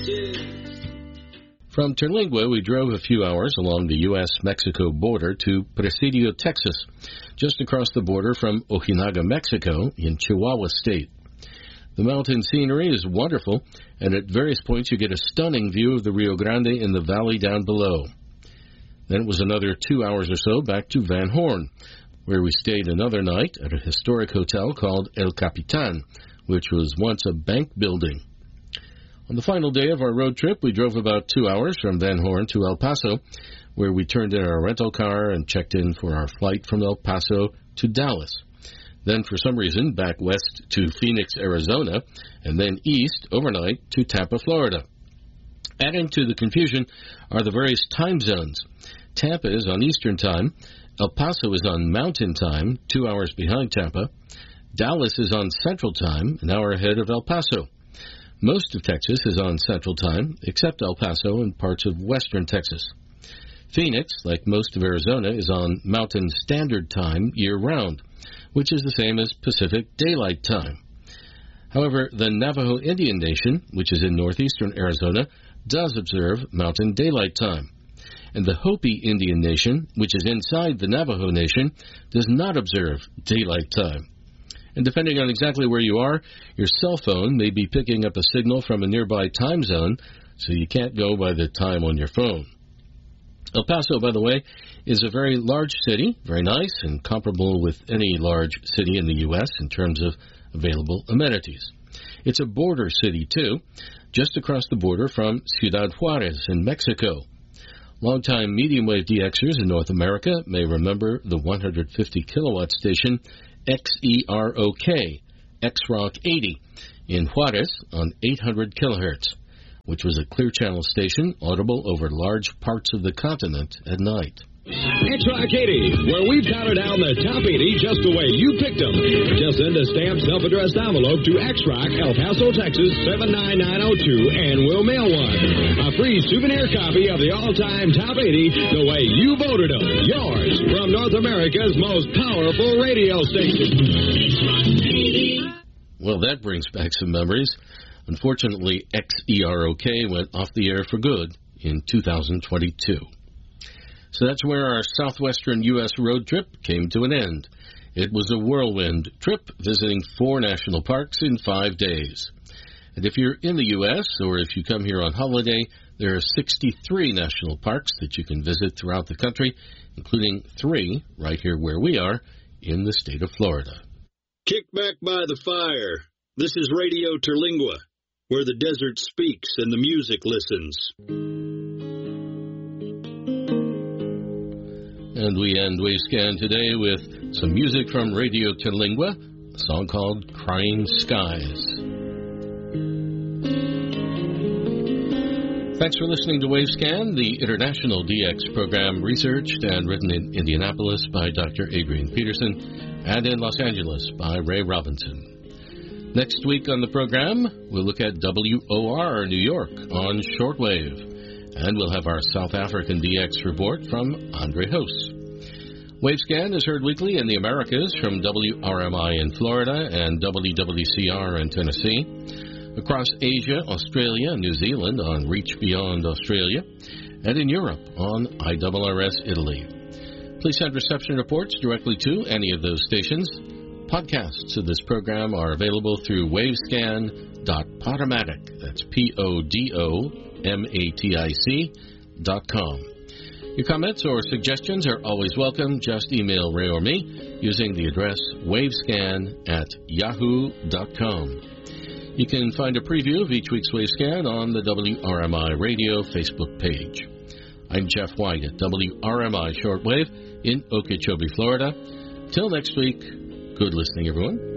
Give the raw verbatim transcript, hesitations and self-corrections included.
From Terlingua, we drove a few hours along the U S Mexico border to Presidio, Texas, just across the border from Ojinaga, Mexico, in Chihuahua State. The mountain scenery is wonderful, and at various points you get a stunning view of the Rio Grande in the valley down below. Then it was another two hours or so back to Van Horn, where we stayed another night at a historic hotel called El Capitan, which was once a bank building. On the final day of our road trip, we drove about two hours from Van Horn to El Paso, where we turned in our rental car and checked in for our flight from El Paso to Dallas. Then, for some reason, back west to Phoenix, Arizona, and then east overnight to Tampa, Florida. Adding to the confusion are the various time zones. Tampa is on Eastern Time, El Paso is on Mountain Time, two hours behind Tampa. Dallas is on Central Time, an hour ahead of El Paso. Most of Texas is on Central Time, except El Paso and parts of Western Texas. Phoenix, like most of Arizona, is on Mountain Standard Time year-round, which is the same as Pacific Daylight Time. However, the Navajo Indian Nation, which is in northeastern Arizona, does observe Mountain Daylight Time. And the Hopi Indian Nation, which is inside the Navajo Nation, does not observe Daylight Time. And depending on exactly where you are, your cell phone may be picking up a signal from a nearby time zone, so you can't go by the time on your phone. El Paso, by the way, is a very large city, very nice, and comparable with any large city in the U S in terms of available amenities. It's a border city, too, just across the border from Ciudad Juarez in Mexico. Longtime medium-wave D Xers in North America may remember the one hundred fifty kilowatt station X E R O K, X-Rock eighty, in Juarez on eight hundred kilohertz, which was a clear channel station audible over large parts of the continent at night. X-Rock eighty, where we've counted down the top eighty just the way you picked them. Just send a stamped self-addressed envelope to X-Rock, El Paso, Texas, seven nine nine oh two, and we'll mail one. A free souvenir copy of the all-time top eighty, the way you voted them. Yours from North America's most powerful radio station. Well, that brings back some memories. Unfortunately, X E R O K went off the air for good in two thousand twenty-two. So that's where our southwestern U S road trip came to an end. It was a whirlwind trip visiting four national parks in five days. And if you're in the U S or if you come here on holiday, there are sixty-three national parks that you can visit throughout the country, including three right here where we are in the state of Florida. Kick back by the fire. This is Radio Terlingua, where the desert speaks and the music listens. And we end Wavescan today with some music from Radio Terlingua, a song called Crying Skies. Thanks for listening to Wavescan, the international D X program researched and written in Indianapolis by Doctor Adrian Peterson and in Los Angeles by Ray Robinson. Next week on the program, we'll look at W O R New York on shortwave. And we'll have our South African D X report from Andre Hoos. Wavescan is heard weekly in the Americas from W R M I in Florida and W W C R in Tennessee, across Asia, Australia, and New Zealand on Reach Beyond Australia, and in Europe on I R R S Italy. Please send reception reports directly to any of those stations. Podcasts of this program are available through wavescan dot podomatic. That's P O D O M A T I C dot com. Your comments or suggestions are always welcome. Just email Ray or me using the address wavescan at yahoo dot com. You can find a preview of each week's Wavescan on the W R M I Radio Facebook page. I'm Jeff White at W R M I Shortwave in Okeechobee, Florida. Till next week, good listening, everyone.